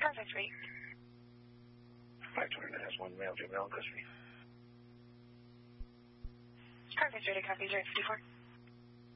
Contact rate. 529 has 1 male, female in custody. Contact rate, copy, 054.